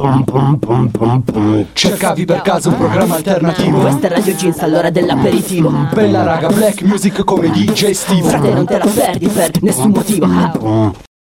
Cercavi per caso un programma alternativo? Questa è Radio Jeans all'ora dell'aperitivo. Bella raga, black music come DJ Steve. Frate, non te la perdi per nessun motivo.